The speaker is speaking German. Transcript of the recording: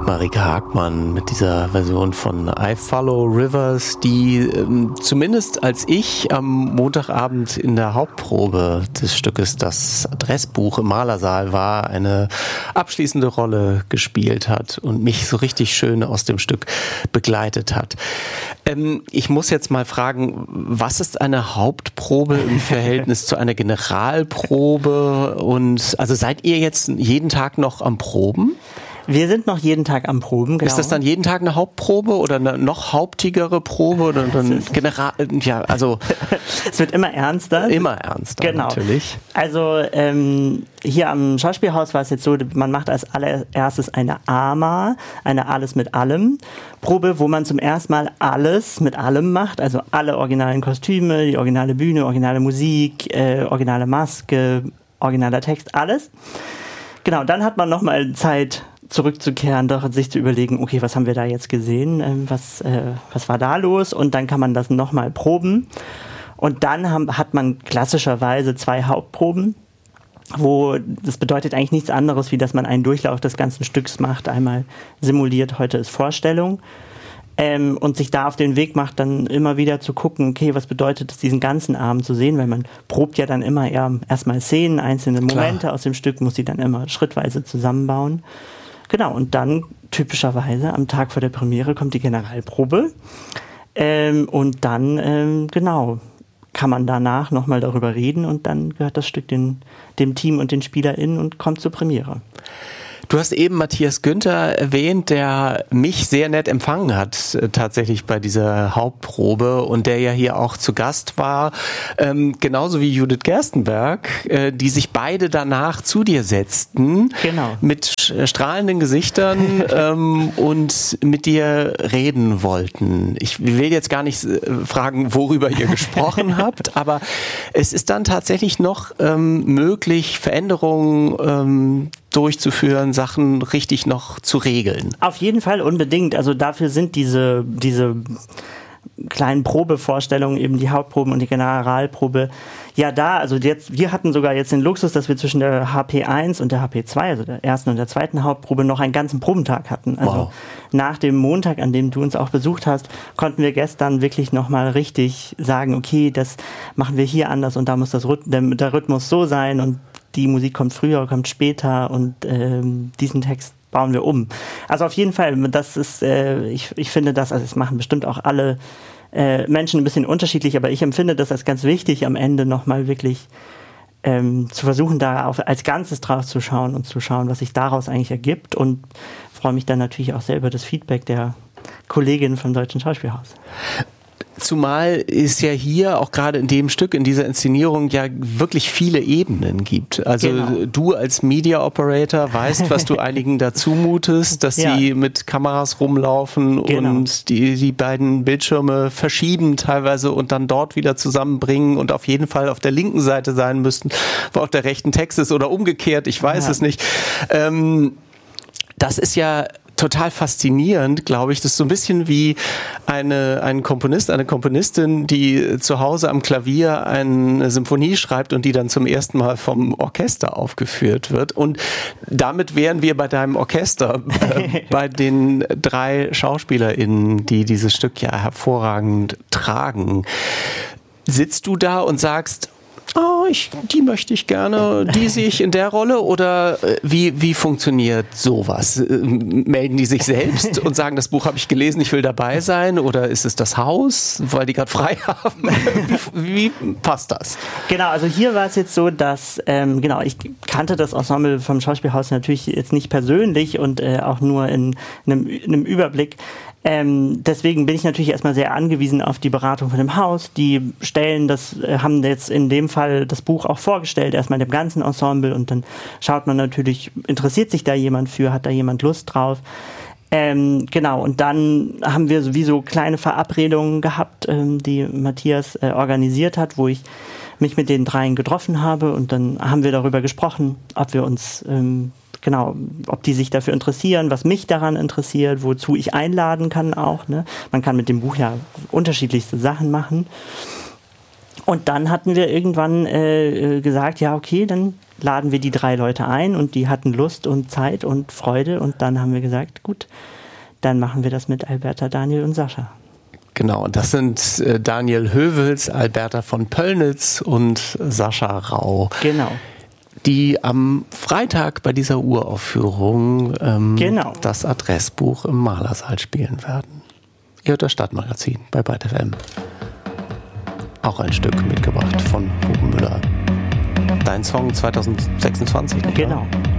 Marika Hagmann mit dieser Version von I Follow Rivers, die zumindest als ich am Montagabend in der Hauptprobe des Stückes Das Adressbuch im Malersaal war, eine abschließende Rolle gespielt hat und mich so richtig schön aus dem Stück begleitet hat. Ich muss jetzt mal fragen, was ist eine Hauptprobe im Verhältnis zu einer Generalprobe? Und also seid ihr jetzt jeden Tag noch am Proben? Wir sind noch jeden Tag am Proben, genau. Ist das dann jeden Tag eine Hauptprobe oder eine noch hauptigere Probe oder dann also es wird immer ernster. Immer ernster, genau. Natürlich. Also hier am Schauspielhaus war es jetzt so, man macht als allererstes eine AMA, eine Alles mit allem Probe, wo man zum ersten Mal alles mit allem macht, also alle originalen Kostüme, die originale Bühne, originale Musik, originale Maske, originaler Text, alles. Genau, dann hat man nochmal Zeit zurückzukehren, doch sich zu überlegen, okay, was haben wir da jetzt gesehen, was war da los, und dann kann man das nochmal proben, und dann hat man klassischerweise 2 Hauptproben, wo das bedeutet eigentlich nichts anderes, wie dass man einen Durchlauf des ganzen Stücks macht, einmal simuliert, heute ist Vorstellung, und sich da auf den Weg macht, dann immer wieder zu gucken, okay, was bedeutet es, diesen ganzen Abend zu sehen, weil man probt ja dann immer erstmal Szenen, einzelne Momente aus dem Stück, muss sie dann immer schrittweise zusammenbauen. Genau, und dann typischerweise am Tag vor der Premiere kommt die Generalprobe, und dann, kann man danach nochmal darüber reden, und dann gehört das Stück dem Team und den SpielerInnen und kommt zur Premiere. Du hast eben Matthias Günther erwähnt, der mich sehr nett empfangen hat, tatsächlich bei dieser Hauptprobe, und der ja hier auch zu Gast war, genauso wie Judith Gerstenberg, die sich beide danach zu dir setzten, genau, mit strahlenden Gesichtern und mit dir reden wollten. Ich will jetzt gar nicht fragen, worüber ihr gesprochen habt, aber es ist dann tatsächlich noch möglich, Veränderungen durchzuführen, Sachen richtig noch zu regeln. Auf jeden Fall, unbedingt. Also dafür sind diese kleinen Probevorstellungen, eben die Hauptproben und die Generalprobe, ja da. Also wir hatten sogar jetzt den Luxus, dass wir zwischen der HP1 und der HP2, also der ersten und der zweiten Hauptprobe, noch einen ganzen Probentag hatten. Also nach dem Montag, an dem du uns auch besucht hast, konnten wir gestern wirklich nochmal richtig sagen, okay, das machen wir hier anders, und da muss der Rhythmus so sein, und die Musik kommt früher, kommt später, und diesen Text bauen wir um. Also auf jeden Fall, das ist, ich finde das, also es machen bestimmt auch alle Menschen ein bisschen unterschiedlich, aber ich empfinde das als ganz wichtig, am Ende nochmal wirklich zu versuchen, da als Ganzes drauf zu schauen und zu schauen, was sich daraus eigentlich ergibt, und freue mich dann natürlich auch sehr über das Feedback der Kolleginnen vom Deutschen Schauspielhaus. Zumal es ja hier auch gerade in dem Stück, in dieser Inszenierung ja wirklich viele Ebenen gibt. Also du als Media Operator weißt, was du einigen dazu mutest, dass sie mit Kameras rumlaufen und die beiden Bildschirme verschieben teilweise und dann dort wieder zusammenbringen und auf jeden Fall auf der linken Seite sein müssten, wo auf der rechten Text ist, oder umgekehrt, ich weiß es nicht. Das ist ja total faszinierend, glaube ich. Das ist so ein bisschen wie ein Komponist, eine Komponistin, die zu Hause am Klavier eine Symphonie schreibt und die dann zum ersten Mal vom Orchester aufgeführt wird. Und damit wären wir bei deinem Orchester, bei den 3 SchauspielerInnen, die dieses Stück ja hervorragend tragen. Sitzt du da und sagst, die möchte ich gerne, die sehe ich in der Rolle, oder wie funktioniert sowas? Melden die sich selbst und sagen, das Buch habe ich gelesen, ich will dabei sein, oder ist es das Haus, weil die gerade frei haben? Wie passt das? Genau, also hier war es jetzt so, dass, ich kannte das Ensemble vom Schauspielhaus natürlich jetzt nicht persönlich und auch nur in einem Überblick. Deswegen bin ich natürlich erstmal sehr angewiesen auf die Beratung von dem Haus. Die haben jetzt in dem Fall das Buch auch vorgestellt, erstmal dem ganzen Ensemble, und dann schaut man natürlich, interessiert sich da jemand für, hat da jemand Lust drauf. Und dann haben wir sowieso kleine Verabredungen gehabt, die Matthias organisiert hat, wo ich mich mit den 3 getroffen habe, und dann haben wir darüber gesprochen, ob wir uns ob die sich dafür interessieren, was mich daran interessiert, wozu ich einladen kann auch. Ne? Man kann mit dem Buch ja unterschiedlichste Sachen machen. Und dann hatten wir irgendwann gesagt, ja okay, dann laden wir die 3 Leute ein und die hatten Lust und Zeit und Freude und dann haben wir gesagt, gut, dann machen wir das mit Alberta, Daniel und Sascha. Genau, und das sind Daniel Hövels, Alberta von Pöllnitz und Sascha Rau. Genau. Die am Freitag bei dieser Uraufführung das Adressbuch im Malersaal spielen werden. Ihr hört das Stadtmagazin bei Byte FM. Auch ein Stück mitgebracht von Ruben Müller. Dein Song 2026, nicht wahr? Genau.